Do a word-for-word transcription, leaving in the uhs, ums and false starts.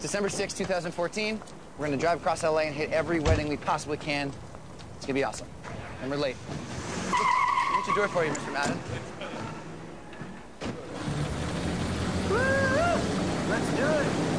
December sixth, two thousand fourteen. We're gonna drive across L A and hit every wedding we possibly can. It's gonna be awesome. And we're late. Let me get your door for you, Mister Madden. Woo! Let's do it.